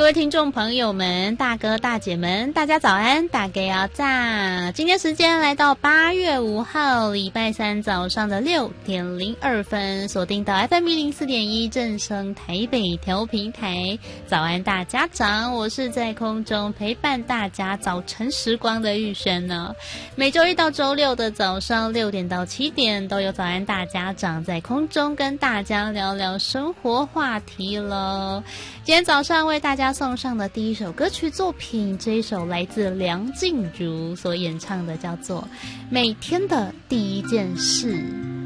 位听众朋友们，大哥大姐们，大家早安，大家要炸！今天时间来到8月5号礼拜三早上的6点02分，锁定到 FM104.1正声台北调频台。早安大家长，我是在空中陪伴大家早晨时光的玉轩呢。每周一到周六的早上6点到7点，都有早安大家长在空中跟大家聊聊生活话题了。今天早上为大家送上的第一首歌曲作品，这一首来自梁静茹所演唱的，叫做《每天的第一件事》。